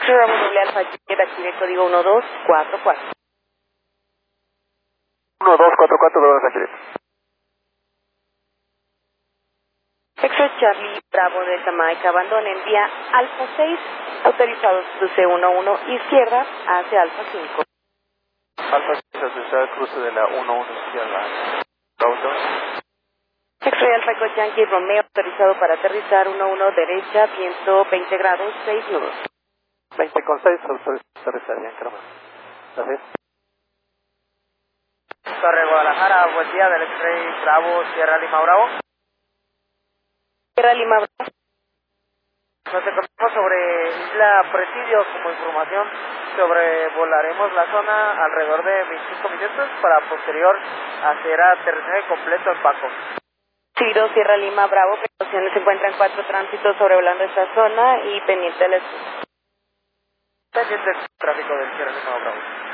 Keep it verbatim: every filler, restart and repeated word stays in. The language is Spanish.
X-Ray Bravo doble alfa, Juliet, active código uno dos cuatro cuatro. uno dos cuatro cuatro, doble alfa, Juliet. X-Ray Charlie Bravo Delta Mike, abandonen vía Alfa seis, autorizados cruce uno uno izquierda hacia Alfa cinco. Alfa seis, autorizado cruce de la uno uno izquierda. Bravo dos. X-Ray Alfa Echo Yankee Romeo, autorizado para aterrizar uno uno derecha, ciento veinte grados, seis nudos. veinte con seis, autorizado para aterrizar, bien, creo. Gracias. Torre Guadalajara, buen día del X-Ray Bravo, Sierra Lima Bravo. Sierra Lima Bravo. Nos encontramos sobre Isla Presidio como información. Sobrevolaremos la zona alrededor de veinticinco minutos para posterior hacer aterrizaje completo en Paco. Ciro Sierra Lima Bravo, precauciones, se encuentran cuatro tránsitos sobrevolando esta zona y pendiente del... Pendiente del tráfico del Sierra Lima Bravo.